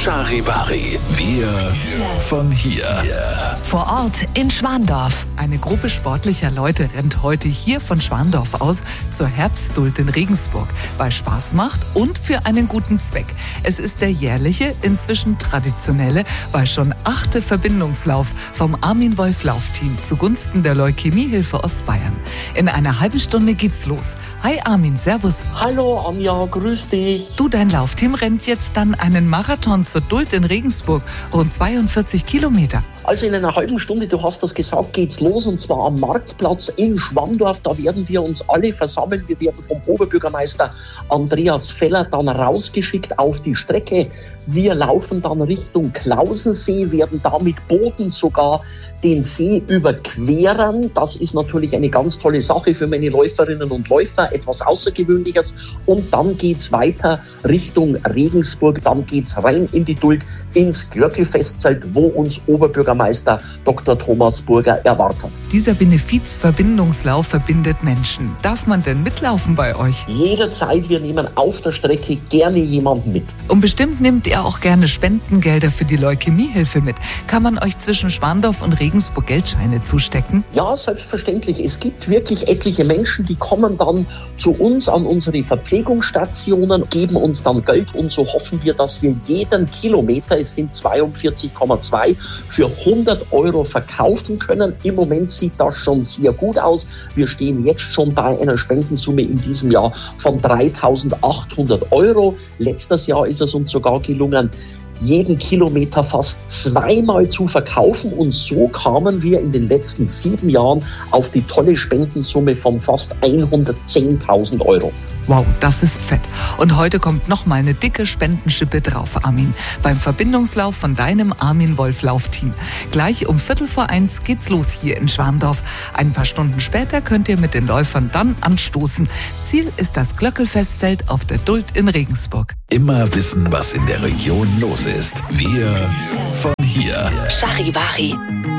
Charivari, wir von hier. Vor Ort in Schwandorf. Eine Gruppe sportlicher Leute rennt heute hier von Schwandorf aus zur Herbstduld in Regensburg, weil Spaß macht und für einen guten Zweck. Es ist der jährliche, inzwischen traditionelle, weil schon 8. Verbindungslauf vom Armin-Wolf-Laufteam zugunsten der Leukämiehilfe Ostbayern. In einer halben Stunde geht's los. Hi Armin, servus. Hallo Anja, grüß dich. Du, dein Laufteam rennt jetzt dann einen Marathon zur Duld in Regensburg, rund 42 Kilometer. Also in einer halben Stunde, du hast das gesagt, geht's los, und zwar am Marktplatz in Schwandorf. Da werden wir uns alle versammeln. Wir werden vom Oberbürgermeister Andreas Feller dann rausgeschickt auf die Strecke. Wir laufen dann Richtung Klausensee, werden da mit Booten sogar den See überqueren. Das ist natürlich eine ganz tolle Sache für meine Läuferinnen und Läufer, etwas Außergewöhnliches. Und dann geht's weiter Richtung Regensburg. Dann geht's rein in die Duld, ins Glöckelfestzelt, wo uns Oberbürgermeister Dr. Thomas Burger erwartet. Dieser Benefizverbindungslauf verbindet Menschen. Darf man denn mitlaufen bei euch? Jederzeit, wir nehmen auf der Strecke gerne jemanden mit. Und bestimmt nehmt ihr auch gerne Spendengelder für die Leukämiehilfe mit. Kann man euch zwischen Schwandorf und Regensburg Geldscheine zustecken? Ja, selbstverständlich. Es gibt wirklich etliche Menschen, die kommen dann zu uns an unsere Verpflegungsstationen, geben uns dann Geld, und so hoffen wir, dass wir jeden Kilometer, es sind 42,2, für 100 Euro verkaufen können. Im Moment sieht das schon sehr gut aus. Wir stehen jetzt schon bei einer Spendensumme in diesem Jahr von 3.800 Euro. Letztes Jahr ist es uns sogar gelungen, jeden Kilometer fast 2-mal zu verkaufen, und so kamen wir in den letzten 7 Jahren auf die tolle Spendensumme von fast 110.000 Euro. Wow, das ist fett. Und heute kommt nochmal eine dicke Spendenschippe drauf, Armin, beim Verbindungslauf von deinem Armin-Wolf-Laufteam. Gleich um 1:45 geht's los hier in Schwandorf. Ein paar Stunden später könnt ihr mit den Läufern dann anstoßen. Ziel ist das Glöckelfestzelt auf der Duld in Regensburg. Immer wissen, was in der Region los ist. Wir von hier. Charivari.